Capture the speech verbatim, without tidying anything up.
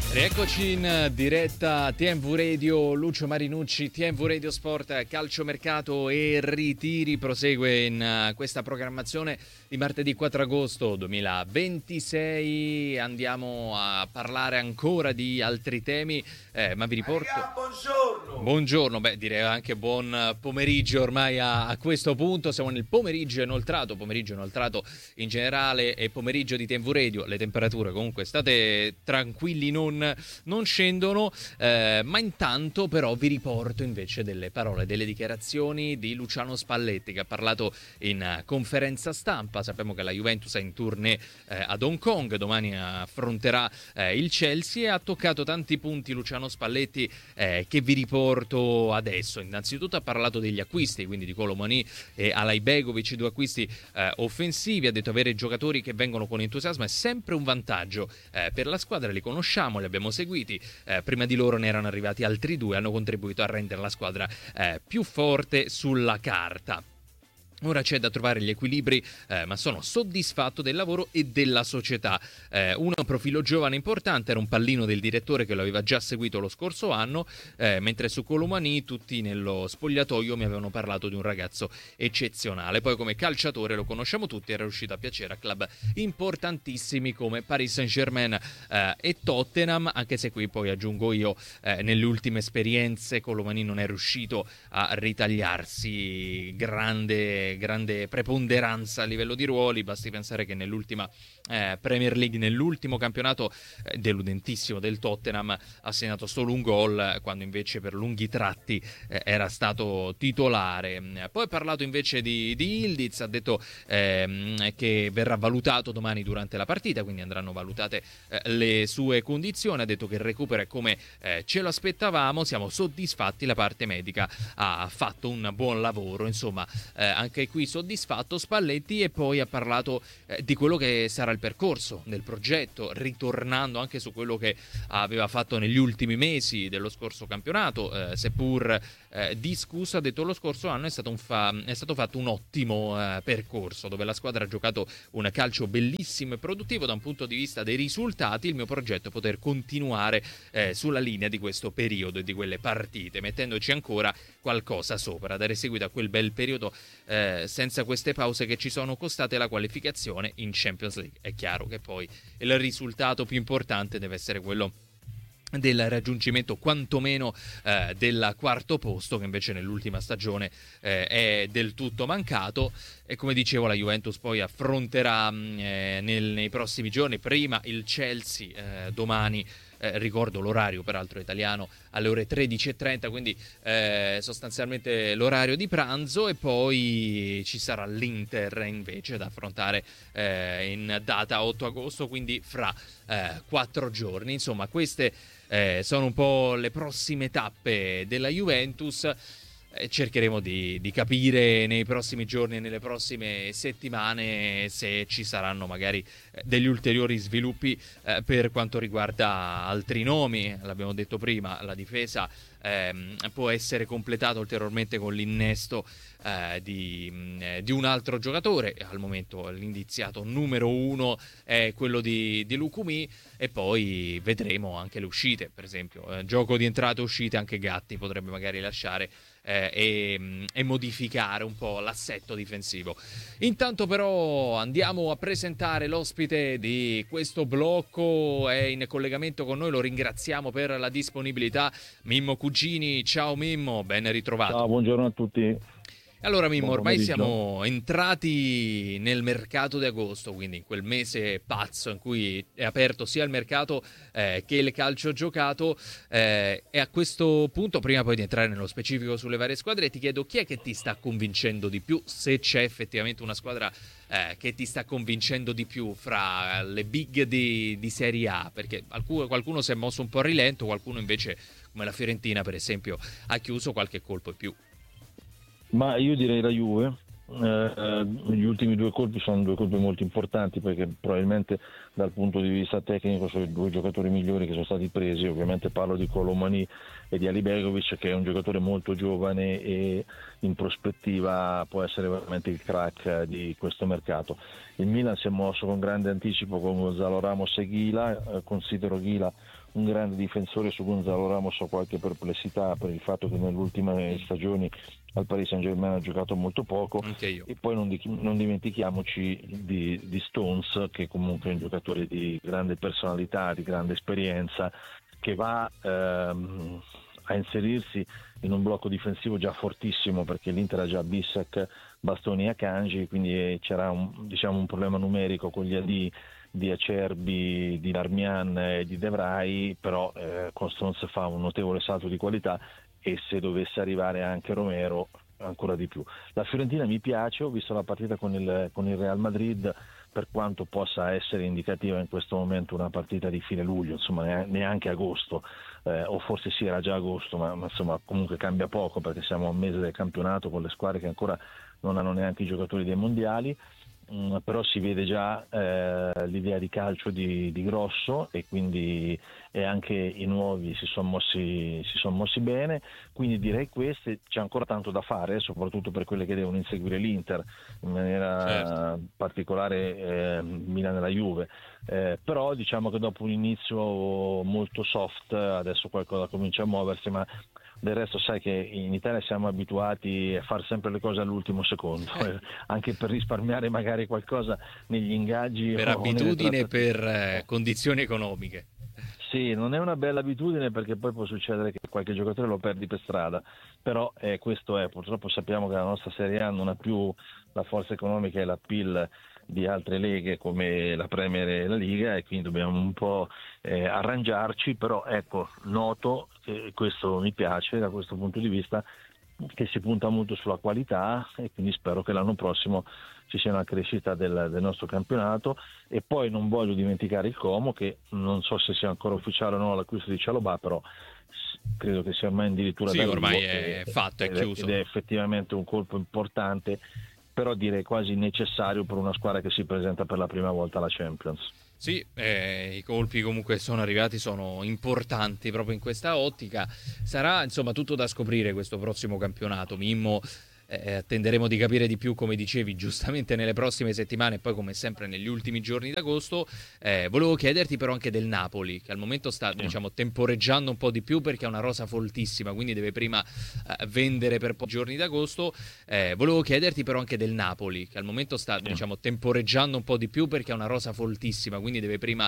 Rieccoci in diretta T M V Radio, Lucio Marinucci, T M V Radio Sport, calciomercato e ritiri. Prosegue in questa programmazione di martedì quattro agosto duemilaventisei. Andiamo a parlare ancora di altri temi, eh, ma vi riporto... Maria, buongiorno! Buongiorno, beh direi anche buon pomeriggio ormai a, a questo punto. Siamo nel pomeriggio inoltrato, pomeriggio inoltrato in generale e pomeriggio di T M V Radio. Le temperature comunque state tranquilli, non non scendono, eh, ma intanto però vi riporto invece delle parole, delle dichiarazioni di Luciano Spalletti, che ha parlato in uh, conferenza stampa. Sappiamo che la Juventus è in tournée eh, ad Hong Kong, domani affronterà eh, il Chelsea, e ha toccato tanti punti Luciano Spalletti eh, che vi riporto adesso. Innanzitutto ha parlato degli acquisti, quindi di Kolo Muani e Alay Begovic, due acquisti eh, offensivi. Ha detto avere giocatori che vengono con entusiasmo è sempre un vantaggio eh, per la squadra, li conosciamo, li abbiamo seguiti, eh, prima di loro ne erano arrivati altri due, hanno contribuito a rendere la squadra eh, più forte sulla carta. Ora c'è da trovare gli equilibri, eh, ma sono soddisfatto del lavoro e della società. Eh, un profilo giovane importante, era un pallino del direttore che lo aveva già seguito lo scorso anno, eh, mentre su Kolo Muani tutti nello spogliatoio mi avevano parlato di un ragazzo eccezionale. Poi come calciatore lo conosciamo tutti, era riuscito a piacere a club importantissimi come Paris Saint-Germain eh, e Tottenham, anche se qui poi aggiungo io, eh, nelle ultime esperienze Kolo Muani non è riuscito a ritagliarsi grande grande preponderanza a livello di ruoli. Basti pensare che nell'ultima eh, Premier League, nell'ultimo campionato eh, deludentissimo del Tottenham, ha segnato solo un gol, quando invece per lunghi tratti eh, era stato titolare. Poi ha parlato invece di, di Ildiz, ha detto eh, che verrà valutato domani durante la partita, quindi andranno valutate eh, le sue condizioni. Ha detto che il recupero è come eh, ce lo aspettavamo, siamo soddisfatti, la parte medica ha fatto un buon lavoro, insomma eh, anche qui soddisfatto Spalletti. E poi ha parlato eh, di quello che sarà il percorso del progetto, ritornando anche su quello che aveva fatto negli ultimi mesi dello scorso campionato, eh, seppur eh, discusso. Ha detto lo scorso anno è stato, un fa- è stato fatto un ottimo eh, percorso, dove la squadra ha giocato un calcio bellissimo e produttivo da un punto di vista dei risultati. Il mio progetto è poter continuare eh, sulla linea di questo periodo e di quelle partite, mettendoci ancora qualcosa sopra, dare seguito a quel bel periodo eh, senza queste pause che ci sono costate la qualificazione in Champions League. È chiaro che poi il risultato più importante deve essere quello del raggiungimento quantomeno eh, del quarto posto, che invece nell'ultima stagione eh, è del tutto mancato. E come dicevo, la Juventus poi affronterà eh, nel, nei prossimi giorni prima il Chelsea, eh, domani Eh, ricordo l'orario peraltro italiano alle ore tredici e trenta, quindi eh, sostanzialmente l'orario di pranzo, e poi ci sarà l'Inter invece da affrontare eh, in data otto agosto, quindi fra eh, quattro giorni. Insomma, queste eh, sono un po' le prossime tappe della Juventus. Cercheremo di, di capire nei prossimi giorni e nelle prossime settimane se ci saranno magari degli ulteriori sviluppi eh, per quanto riguarda altri nomi. L'abbiamo detto prima, la difesa ehm, può essere completata ulteriormente con l'innesto eh, di, eh, di un altro giocatore. Al momento l'indiziato numero uno è quello di, di Lukumi, e poi vedremo anche le uscite, per esempio eh, gioco di entrate e uscite. Anche Gatti potrebbe magari lasciare Eh, e, e modificare un po' l'assetto difensivo. Intanto però andiamo a presentare l'ospite di questo blocco, è in collegamento con noi, lo ringraziamo per la disponibilità, Mimmo Cugini. Ciao Mimmo, ben ritrovato. Ciao, buongiorno a tutti. Allora Mimmo, ormai siamo entrati nel mercato di agosto, quindi in quel mese pazzo in cui è aperto sia il mercato eh, che il calcio giocato, eh, e a questo punto, prima poi di entrare nello specifico sulle varie squadre, ti chiedo chi è che ti sta convincendo di più, se c'è effettivamente una squadra eh, che ti sta convincendo di più fra le big di, di Serie A, perché alcuno, qualcuno si è mosso un po' a rilento, qualcuno invece, come la Fiorentina per esempio, ha chiuso qualche colpo in più. Ma io direi la Juve, Eh, gli ultimi due colpi sono due colpi molto importanti, perché probabilmente dal punto di vista tecnico sono i due giocatori migliori che sono stati presi. Ovviamente parlo di Colomani e di Ali Begovic, che è un giocatore molto giovane e in prospettiva può essere veramente il crack di questo mercato. Il Milan si è mosso con grande anticipo con Gonzalo Ramos e Ghila. Eh, considero Ghila un grande difensore. Su Gonzalo Ramos ho qualche perplessità per il fatto che nelle ultime stagioni al Paris Saint-Germain ha giocato molto poco. Anche io. E poi non, di, non dimentichiamoci di, di Stones, che comunque è un giocatore di grande personalità, di grande esperienza, che va ehm, a inserirsi in un blocco difensivo già fortissimo, perché l'Inter ha già Bissek, Bastoni e Akanji, quindi c'era un, diciamo, un problema numerico con gli A D di Acerbi, di Darmian e di De Vrij, però eh, con Stones fa un notevole salto di qualità, e se dovesse arrivare anche Romero ancora di più. La Fiorentina mi piace, ho visto la partita con il, con il Real Madrid, per quanto possa essere indicativa in questo momento una partita di fine luglio, insomma neanche agosto, eh, o forse sì era già agosto, ma, ma insomma comunque cambia poco, perché siamo a un mese del campionato con le squadre che ancora non hanno neanche i giocatori dei mondiali. Mm, però si vede già eh, l'idea di calcio di, di Grosso, e quindi e anche i nuovi si sono mossi, si son mossi bene, quindi direi questo. C'è ancora tanto da fare, soprattutto per quelle che devono inseguire l'Inter, in maniera certo. particolare eh, Milan e la Juve, eh, però diciamo che dopo un inizio molto soft adesso qualcosa comincia a muoversi, ma del resto sai che in Italia siamo abituati a fare sempre le cose all'ultimo secondo, eh. anche per risparmiare magari qualcosa negli ingaggi. Per abitudine e per eh, condizioni economiche. Sì, non è una bella abitudine, perché poi può succedere che qualche giocatore lo perdi per strada, però eh, questo è, purtroppo sappiamo che la nostra Serie A non ha più la forza economica e l'appeal di altre leghe come la Premier e la Liga, e quindi dobbiamo un po' eh, arrangiarci, però ecco, noto che questo mi piace da questo punto di vista, che si punta molto sulla qualità, e quindi spero che l'anno prossimo ci sia una crescita del, del nostro campionato. E poi non voglio dimenticare il Como, che non so se sia ancora ufficiale o no l'acquisto di Cialobà, però credo che sia ormai addirittura sì, ormai è e, fatto, è chiuso, ed è effettivamente un colpo importante, però direi quasi necessario per una squadra che si presenta per la prima volta alla Champions. Sì, eh, i colpi comunque sono arrivati, sono importanti proprio in questa ottica. Sarà insomma tutto da scoprire questo prossimo campionato, Mimmo. Eh, attenderemo di capire di più, come dicevi giustamente, nelle prossime settimane, e poi come sempre negli ultimi giorni d'agosto. Eh, volevo chiederti però anche del Napoli, che al momento sta sì. diciamo temporeggiando un po' di più, perché ha una rosa foltissima, quindi deve prima eh, vendere per pochi giorni d'agosto. Eh, volevo chiederti però anche del Napoli, che al momento sta sì. diciamo temporeggiando un po' di più, perché ha una rosa foltissima, quindi deve prima